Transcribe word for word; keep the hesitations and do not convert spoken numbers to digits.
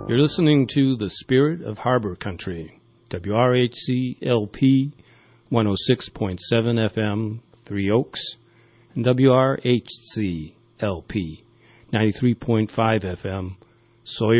You're listening to The Spirit of Harbor Country, W R H C L P one oh six point seven F M, Three Oaks, and W R H C L P ninety-three point five F M, Sawyer.